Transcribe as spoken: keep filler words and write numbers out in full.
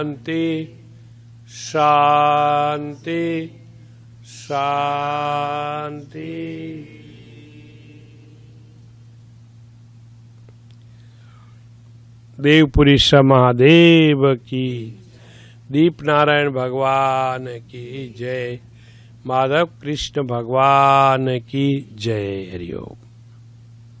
शांति शांति शांति। देवपुरी महादेव की, दीप नारायण भगवान की जय, माधव कृष्ण भगवान की जय। हरिओम।